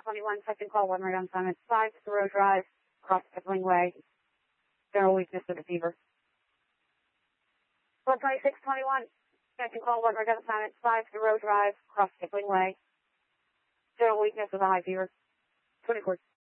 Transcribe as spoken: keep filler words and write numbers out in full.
twenty-one, second call, one right on assignment, five Thoreau Drive, across Kipling Way. General weakness of the fever. one twenty-six twenty-one, second call, one right on assignment, five Thoreau Drive, across Kipling Way. General weakness of the high fever. twenty-four.